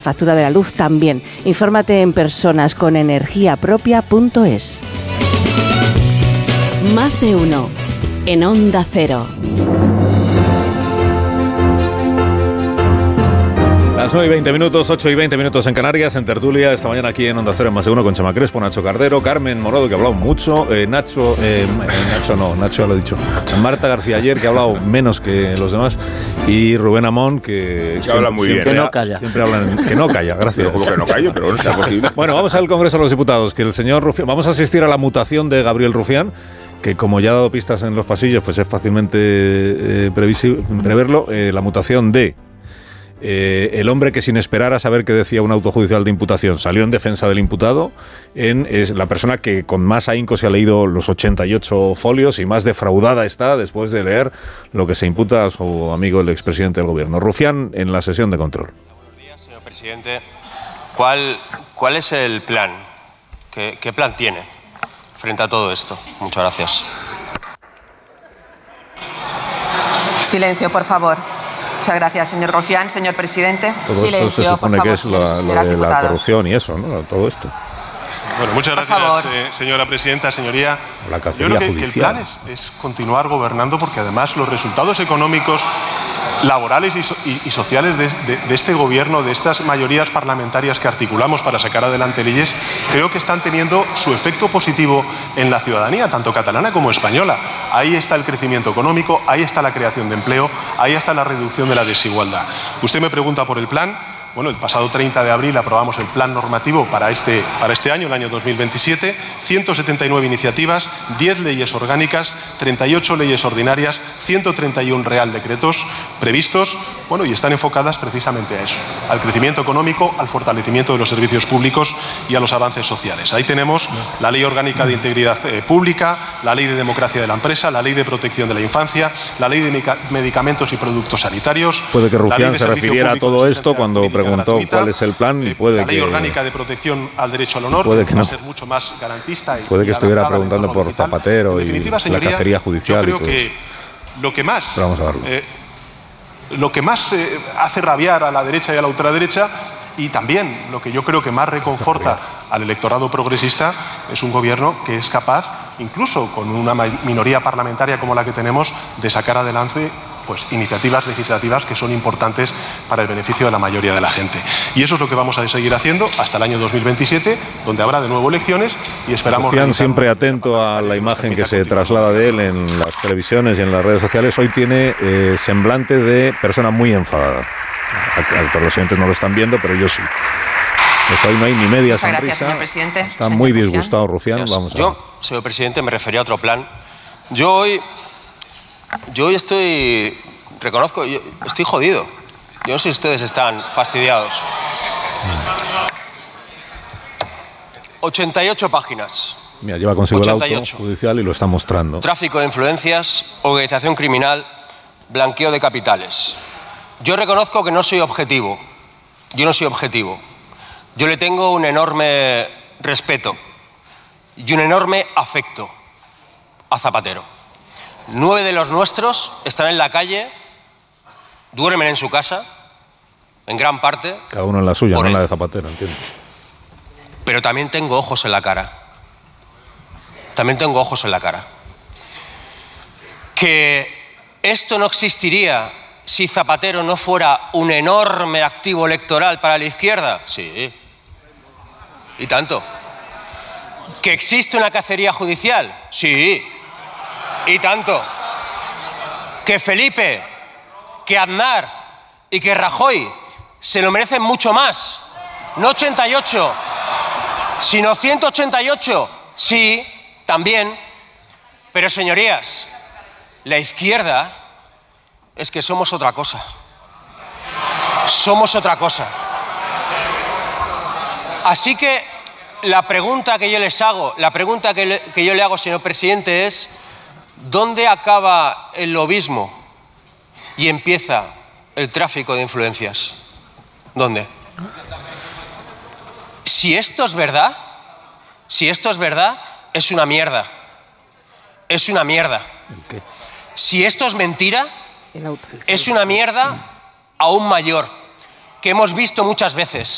Factura de la luz también. Infórmate en personasconenergiapropia.es. Más de uno en Onda Cero. Las 9:20 minutos, 8:20 minutos en Canarias, en tertulia, esta mañana aquí en Onda Cero en Más de Uno con Chema Crespo, Nacho Cardero, Carmen Morado, que ha hablado mucho, Nacho ya lo he dicho, Marta García Ayer, que ha hablado menos que los demás, y Rubén Amón, que habla muy bien. Que no calla. Siempre hablan, que no calla, gracias. Como que no callo, pero no sea posible. Bueno, vamos al Congreso de los Diputados, que el señor Rufián, vamos a asistir a la mutación de Gabriel Rufián, que como ya ha dado pistas en los pasillos, pues es fácilmente preverlo, la mutación de el hombre que sin esperar a saber qué decía un auto judicial de imputación salió en defensa del imputado, es la persona que con más ahínco se ha leído los 88 folios y más defraudada está después de leer lo que se imputa a su amigo el expresidente del gobierno. Rufián en la sesión de control. Buenos días, señor presidente. ¿Cuál es el plan? ¿Qué plan tiene frente a todo esto? Muchas gracias. Silencio, por favor. Muchas gracias, señor Rufián. Señor presidente. Todo Silencio, esto se supone por favor, que es lo de la corrupción y eso, ¿no? Todo esto. Bueno, muchas gracias, señora presidenta, señoría. La Yo cacería creo que el judicial. plan es continuar gobernando, porque además los resultados económicos, laborales y sociales de este gobierno, de estas mayorías parlamentarias que articulamos para sacar adelante leyes, creo que están teniendo su efecto positivo en la ciudadanía, tanto catalana como española. Ahí está el crecimiento económico, ahí está la creación de empleo, ahí está la reducción de la desigualdad. Usted me pregunta por el plan. Bueno, el pasado 30 de abril aprobamos el plan normativo para este año, el año 2027, 179 iniciativas, 10 leyes orgánicas, 38 leyes ordinarias, 131 real decretos previstos, bueno, y están enfocadas precisamente a eso, al crecimiento económico, al fortalecimiento de los servicios públicos y a los avances sociales. Ahí tenemos la Ley Orgánica de Integridad Pública, la Ley de Democracia de la Empresa, la Ley de Protección de la Infancia, la Ley de Medicamentos y Productos Sanitarios. Puede que Rufián se refiriera a todo esto cuando preguntó cuál es el plan, y puede la Ley que Orgánica de Protección al Derecho al Honor puede que no. va a ser mucho más garantista. Puede que estuviera adaptada al preguntando entorno por digital. Zapatero En y definitiva, la señoría, cacería judicial yo y creo todo que eso. lo que más Pero vamos a verlo. Lo que más hace rabiar a la derecha y a la ultraderecha, y también lo que yo creo que más reconforta al electorado progresista, es un gobierno que es capaz, incluso con una minoría parlamentaria como la que tenemos, de sacar adelante pues iniciativas legislativas que son importantes para el beneficio de la mayoría de la gente. Y eso es lo que vamos a seguir haciendo hasta el año 2027, donde habrá de nuevo elecciones y esperamos... Rufián, siempre atento a la imagen que se traslada de él en las televisiones y en las redes sociales, hoy tiene semblante de persona muy enfadada. Todos los oyentes no lo están viendo, pero yo sí. Pues hoy no hay ni media sonrisa. Gracias, señor presidente. Está muy disgustado Rufián. Vamos a ver. Yo, señor presidente, me refería a otro plan. Yo hoy estoy, reconozco, estoy jodido. Yo no sé si ustedes están fastidiados. 88 páginas. Mira, lleva consigo 88. el auto judicial y lo está mostrando. Tráfico de influencias, organización criminal, blanqueo de capitales. Yo reconozco que no soy objetivo. Yo no soy objetivo. Yo le tengo un enorme respeto y un enorme afecto a Zapatero. 9 de los nuestros están en la calle, duermen en su casa, en gran parte. Cada uno en la suya, no en él. la de Zapatero, entiendo. Pero también tengo ojos en la cara. También tengo ojos en la cara. Que esto no existiría si Zapatero no fuera un enorme activo electoral para la izquierda. Sí. Y tanto. Que existe una cacería judicial. Sí. Y tanto. Que Felipe, que Aznar y que Rajoy se lo merecen mucho más. No 88, sino 188. Sí, también. Pero señorías, la izquierda es que somos otra cosa. Somos otra cosa. Así que la pregunta que yo les hago, la pregunta que yo le hago, señor presidente, es ¿dónde acaba el lobismo y empieza el tráfico de influencias? ¿Dónde? Si esto es verdad, es una mierda. Es una mierda. Si esto es mentira, es una mierda aún mayor, que hemos visto muchas veces.